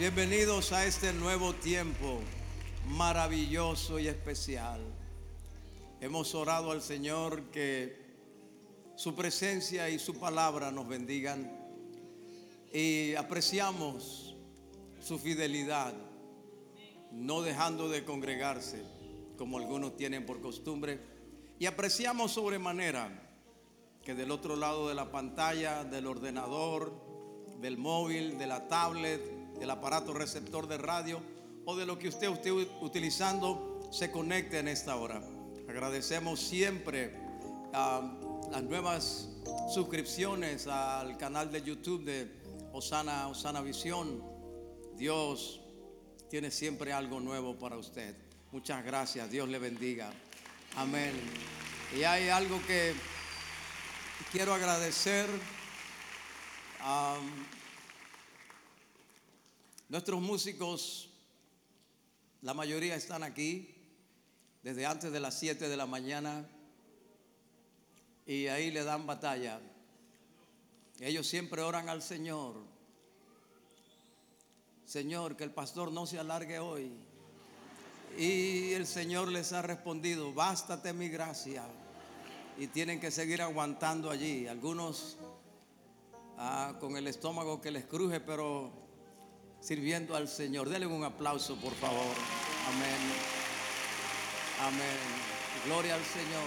Bienvenidos a este nuevo tiempo maravilloso y especial. Hemos orado al Señor que su presencia y su palabra nos bendigan y apreciamos su fidelidad, no dejando de congregarse como algunos tienen por costumbre, y apreciamos sobremanera que del otro lado de la pantalla, del ordenador, del móvil, de la tablet, del aparato receptor de radio o de lo que usted esté utilizando, se conecte en esta hora. Agradecemos siempre las nuevas suscripciones al canal de YouTube de Osana Visión. Dios tiene siempre algo nuevo para usted. Muchas gracias, Dios le bendiga. Amén. Y hay algo que quiero agradecer. Nuestros músicos, la mayoría están aquí desde antes de las 7 de la mañana y ahí le dan batalla. Ellos siempre oran al Señor: Señor, que el pastor no se alargue hoy. Y el Señor les ha respondido: bástate mi gracia. Y tienen que seguir aguantando allí. Algunos con el estómago que les cruje, pero sirviendo al Señor. Denle un aplauso, por favor. Amén. Amén. Gloria al Señor.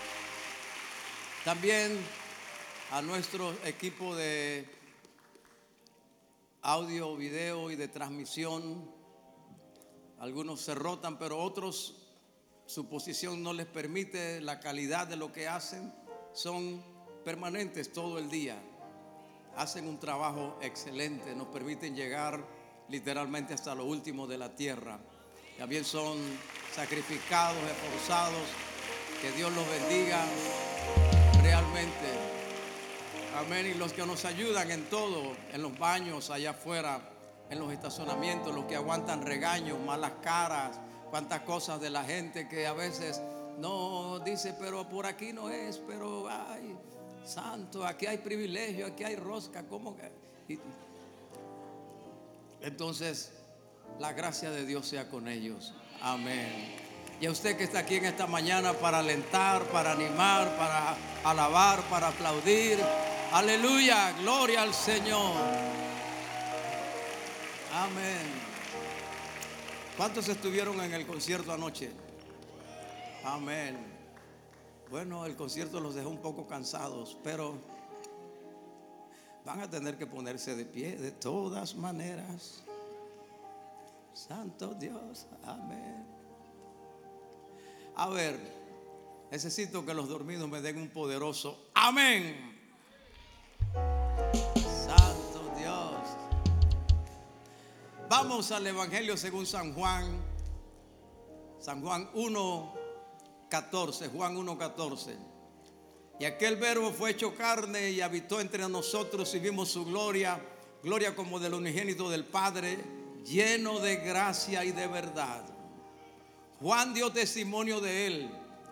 También a nuestro equipo de audio, video y de transmisión. Algunos se rotan, pero otros su posición no les permite. La calidad de lo que hacen, son permanentes todo el día. Hacen un trabajo excelente, nos permiten llegar literalmente hasta lo último de la tierra. También son sacrificados, esforzados. Que Dios los bendiga realmente. Amén. Y los que nos ayudan en todo, en los baños, allá afuera, en los estacionamientos, los que aguantan regaños, malas caras, cuantas cosas de la gente que a veces no dice, pero por aquí no es, pero ay, santo, aquí hay privilegio, aquí hay rosca, ¿cómo que? Entonces, la gracia de Dios sea con ellos. Amén. Y a usted que está aquí en esta mañana para alentar, para animar, para alabar, para aplaudir. Aleluya, gloria al Señor. Amén. ¿Cuántos estuvieron en el concierto anoche? Amén. Bueno, el concierto los dejó un poco cansados, pero van a tener que ponerse de pie de todas maneras. Santo Dios, amén. A ver, necesito que los dormidos me den un poderoso amén. Santo Dios. Vamos al Evangelio según San Juan. San Juan 1:14. Juan 1:14. Y aquel verbo fue hecho carne y habitó entre nosotros y vimos su gloria, gloria como del unigénito del Padre, lleno de gracia y de verdad. Juan dio testimonio de él